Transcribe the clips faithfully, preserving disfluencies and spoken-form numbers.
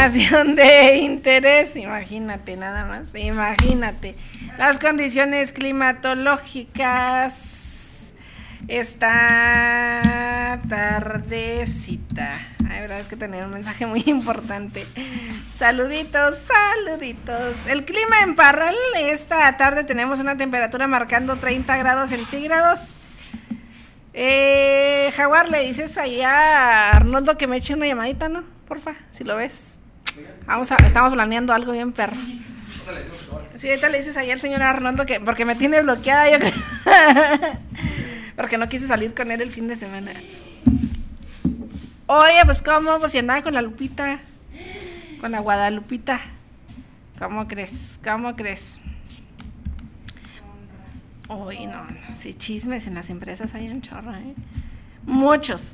Estimación de interés, imagínate nada más, imagínate. Las condiciones climatológicas esta tardecita. Ay, verdad es que tenía un mensaje muy importante. Saluditos, saluditos. El clima en Parral, esta tarde tenemos una temperatura marcando treinta grados centígrados. Eh, Jaguar, le dices ahí a Arnoldo que me eche una llamadita, ¿no? Porfa, si lo ves. Vamos a, estamos planeando algo bien perro. Sí, ahorita le dices ahí al señor Arnoldo que, porque me tiene bloqueada, yo creo. Porque no quise salir con él el fin de semana. Oye, pues cómo, pues si andaba con la Lupita, con la Guadalupita. ¿Cómo crees? ¿Cómo crees? Uy, no, no, sí, chismes en las empresas hay un chorro, ¿eh? Muchos.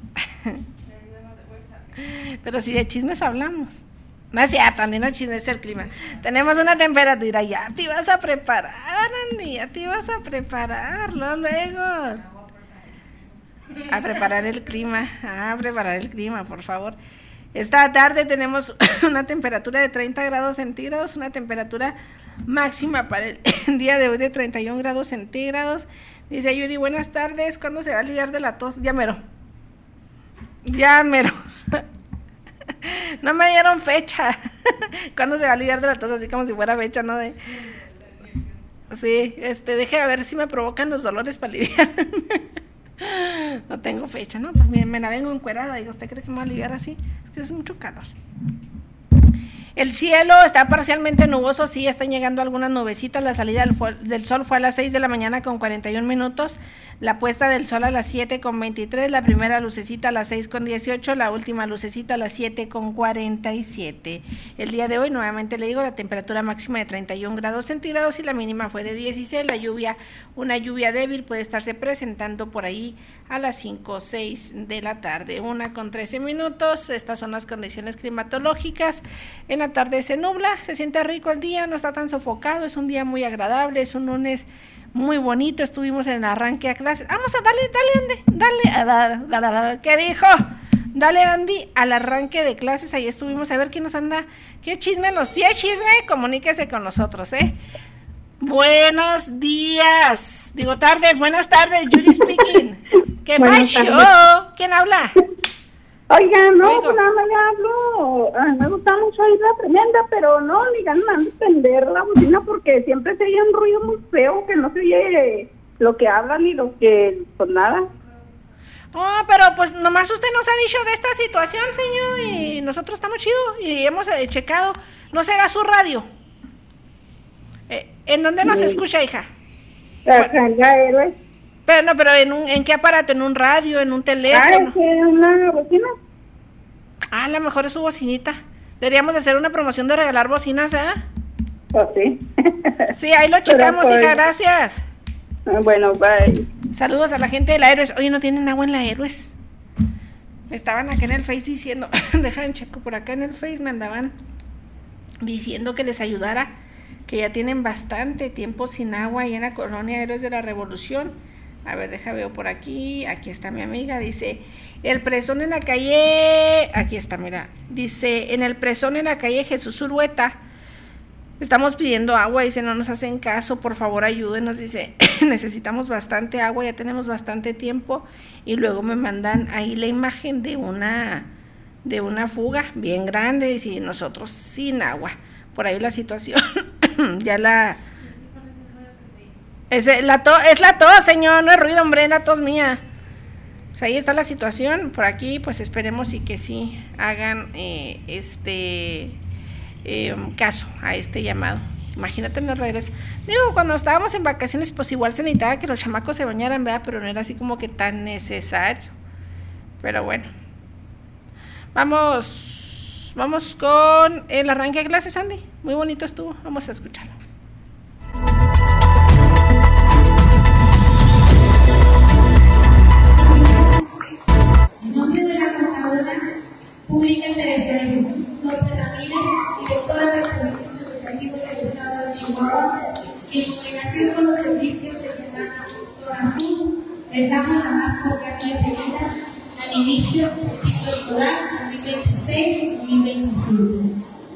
Pero si de chismes hablamos. No es cierto, Andy, no chismes, es el clima. Tenemos una temperatura, ya te ibas a preparar, Andy, ya te ibas a prepararlo luego. A preparar el clima, a preparar el clima, por favor. Esta tarde tenemos una temperatura de treinta grados centígrados, una temperatura máxima para el día de hoy de treinta y un grados centígrados. Dice Yuri, buenas tardes, ¿cuándo se va a aliviar de la tos? Ya mero, ya mero. No me dieron fecha. ¿Cuándo se va a aliviar de la tos? Así como si fuera fecha, ¿no? De... Sí, este, deje a ver si me provocan los dolores para aliviar. No tengo fecha, ¿no? Pues me, me la vengo encuerada. Digo, ¿usted cree que me va a aliviar así? Es que hace mucho calor. El cielo está parcialmente nuboso, sí, están llegando algunas nubecitas. La salida del, del sol fue a las seis de la mañana con cuarenta y un minutos. La puesta del sol a las siete con veintitrés. La primera lucecita a las seis con dieciocho. La última lucecita a las siete con cuarenta y siete. El día de hoy, nuevamente le digo, la temperatura máxima de treinta y un grados centígrados y la mínima fue de dieciséis. La lluvia, una lluvia débil, puede estarse presentando por ahí a las cinco o seis de la tarde. Una con trece minutos. Estas son las condiciones climatológicas. En la tarde se nubla, se siente rico el día, no está tan sofocado, es un día muy agradable, es un lunes muy bonito. Estuvimos en el arranque a clases. Vamos a darle, dale, Andy, dale, a la, la, la, la, ¿qué dijo? Dale, Andy, al arranque de clases. Ahí estuvimos a ver quién nos anda, qué chisme nos, si hay chisme, comuníquese con nosotros, ¿eh? Buenos días, digo tardes, buenas tardes, Yuri speaking. ¿Qué pasó? ¿Quién habla? Oiga, no, pues nada más le hablo. Ah, me gusta mucho oír la tremenda, pero no, ni ganas de prender la bocina porque siempre se oye un ruido muy feo, que no se oye lo que hablan ni lo que, pues nada. Oh, pero pues nomás usted nos ha dicho de esta situación, señor, y nosotros estamos chidos y hemos eh, checado. ¿No será su radio? Eh, ¿En dónde nos sí. escucha, hija? Acá en la Héroes. Pero no, pero en un, ¿en qué aparato? ¿En un radio? ¿En un teléfono? Ah, es una bocina. Ah, a lo mejor es su bocinita. Deberíamos hacer una promoción de regalar bocinas, ¿eh? Pues sí. Sí, ahí lo checamos, pues, hija, gracias. Bueno, bye. Saludos a la gente de la Héroes. Oye, ¿no tienen agua en la Héroes? Estaban acá en el Face diciendo, dejan checo por acá en el Face, me andaban diciendo que les ayudara, que ya tienen bastante tiempo sin agua ahí en la colonia Héroes de la Revolución. A ver, deja, veo por aquí, aquí está mi amiga, dice, el presón en la calle, aquí está, mira, dice, en el presón en la calle Jesús Urueta, estamos pidiendo agua, dice, no nos hacen caso, por favor ayúdenos, dice, necesitamos bastante agua, ya tenemos bastante tiempo, y luego me mandan ahí la imagen de una, de una fuga bien grande, y nosotros sin agua, por ahí la situación, ya la... Es la, to, es la tos, señor, no es ruido, hombre, es la tos mía. Pues ahí está la situación, por aquí, pues esperemos y que sí hagan eh, este eh, caso a este llamado. Imagínate en el regreso. Digo, cuando estábamos en vacaciones, pues igual se necesitaba que los chamacos se bañaran, ¿verdad? Pero no era así como que tan necesario. Pero bueno. Vamos, vamos con el arranque de clases, Andy. Muy bonito estuvo, vamos a escucharlo. En nombre de la contadora pública Teresa de Jesús López Ramírez y de todas las servicios educativos del Estado de Chihuahua, y en combinación con los servicios regionales Zona Sur, les damos la más cordial bienvenida al inicio del ciclo escolar dos mil veintiséis dos mil veinticinco.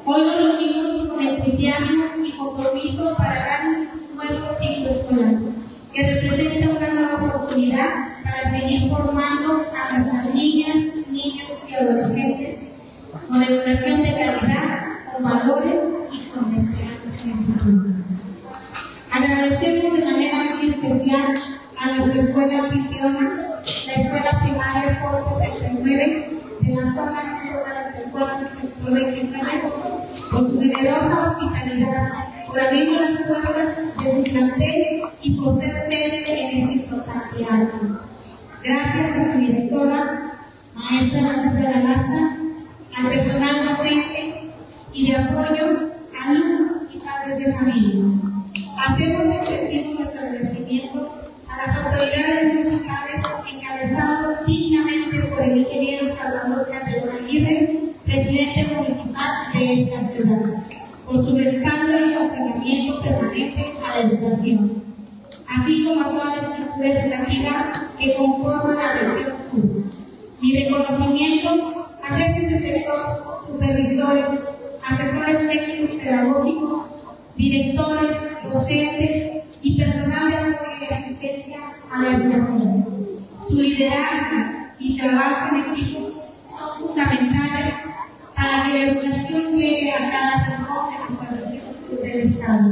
Hoy nos reunimos con entusiasmo y compromiso para dar un nuevo ciclo escolar, que representa una nueva oportunidad para seguir formando a nuestras niñas, niños y adolescentes con educación de calidad, con valores y con esperanza en el futuro. Agradecemos de manera muy especial a nuestra escuela anfitriona, la escuela primaria Foro sesenta y nueve de la zona ciento cuarenta y cuatro, sector veintinueve, por su generosa hospitalidad, por abrir las puertas de su plantel y por ser sede en este importante acto. Gracias a su directora, maestra Natalia Galarza, al personal docente y de apoyo, alumnos y padres de familia. Hacemos extensivo nuestro agradecimiento a las autoridades municipales encabezadas dignamente por el ingeniero Salvador Calderón Aguirre, presidente municipal de esta ciudad, por su respaldo y acompañamiento permanente a la educación, así como a toda la estructura educativa que conforma la región sur. Mi reconocimiento a jefes de sector, supervisores, asesores técnicos pedagógicos, directores, docentes y personal de apoyo y asistencia a la educación. Su liderazgo y trabajo en equipo son fundamentales para que la educación llegue a cada rincón de nuestra región del Estado.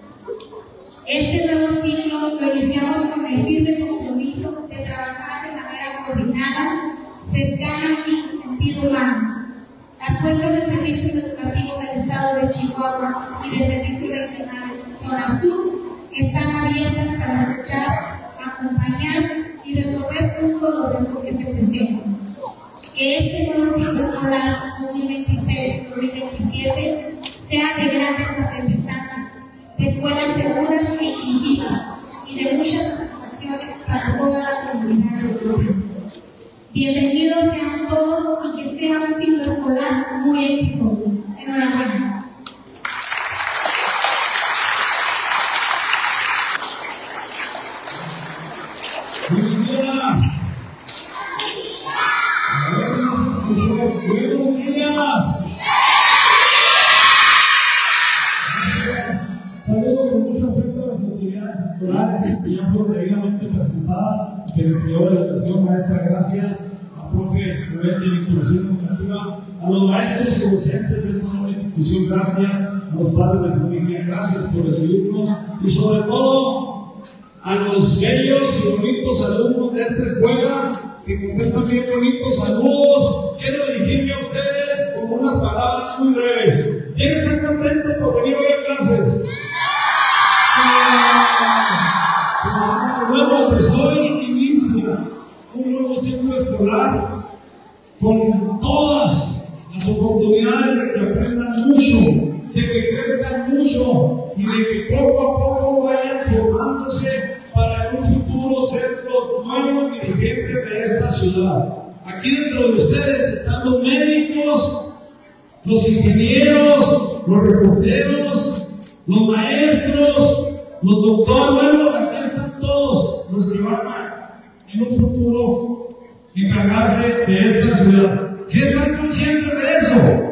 Este nuevo ciclo lo iniciamos con el firme compromiso de trabajar de manera coordinada, cercana y con sentido humano. Las puertas de servicios educativos del Estado de Chihuahua y de servicios regionales Zona Sur están abiertas para escuchar, acompañar y resolver puntos de los que se presentan. Que este nuevo ciclo escolar dos mil veintiséis dos mil veintisiete sea de grandes aprendizajes, de escuelas seguras e inclusivas y de muchas satisfacciones para toda la comunidad educativa. Bienvenidos sean todos y que sea un ciclo escolar muy exitoso. Enhorabuena. Buenos días. Buenos días. Saludo con mucho afecto a las autoridades escolares que ya fueron debidamente presentadas, que le pidió la educación, maestra, gracias, a profe Rubén de Vinculación Educativa, a los maestros y docentes de esta nueva institución, gracias, a los padres de familia, gracias por recibirnos y sobre todo a los bellos y bonitos alumnos de esta escuela que contestan bien bonitos saludos. Quiero dirigirme a ustedes con unas palabras muy breves. ¿Quién está contento por venir hoy a clases? Nuevo profesor inicia un nuevo ciclo escolar con todas las oportunidades de que aprendan mucho, de que crezcan mucho y de que poco a poco vayan formándose para en un futuro ser los nuevos dirigentes de esta ciudad. Aquí dentro de ustedes están los médicos, los ingenieros, los reporteros, los maestros, los doctores, bueno, aquí están todos los que van a, en un futuro, encargarse de esta ciudad. ¿Sí están conscientes de eso?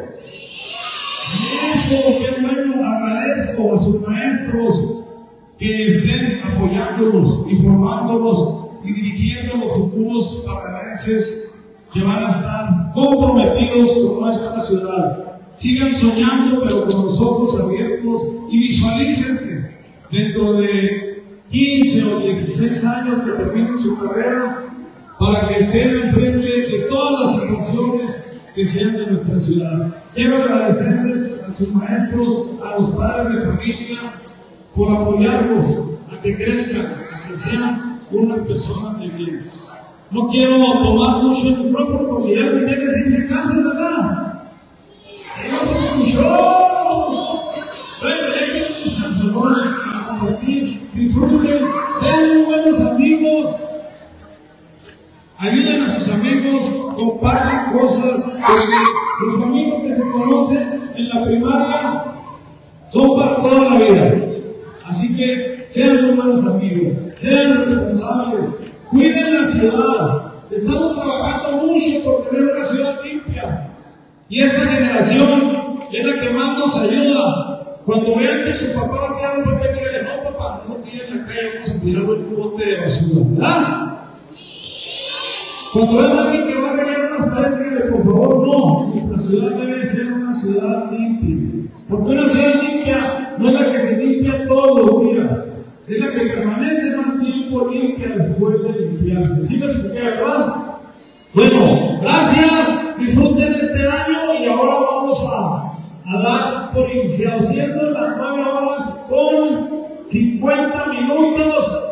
Eso, qué bueno, agradezco a sus maestros que estén apoyándolos, informándolos y dirigiendo los futuros paranaenses que van a estar comprometidos con nuestra ciudad. Sigan soñando, pero con los ojos abiertos, y visualícense dentro de quince o dieciséis años que terminen su carrera, para que estén enfrente de todas las situaciones que sean de nuestra ciudad. Quiero agradecerles a sus maestros, a los padres de familia, por apoyarlos a que crezcan, a que sean unas personas de bien. No quiero tomar mucho el micrófono porque ya me tiene que decirse clase, ¿verdad? ¡Que no se escuchó! Bueno, déjenme sancionar a compartir, disfruten, sean muy buenos amigos, ayuden a sus amigos, compartan cosas, porque los amigos que se conocen en la primaria son para toda la vida. Así que sean muy buenos amigos, sean responsables, cuiden la ciudad. Estamos trabajando mucho por tener una ciudad limpia. Y esta generación es la que más nos ayuda. Cuando vean que su papá va a tirar un papel, díganle, no papá, no tiren en la calle, vamos a tirar un bote de basura, ¿verdad? Cuando vean a alguien que va a regalar unas paredes, díganle, por favor, no, nuestra ciudad debe ser una ciudad limpia. Porque una ciudad limpia no es la que se limpia todos los días, es la que permanece más tiempo limpia después de limpiarse. ¿Sí me expliqué, verdad? Bueno, gracias, disfruten este año y ahora vamos a, a dar por iniciado, siendo las nueve horas con cincuenta minutos.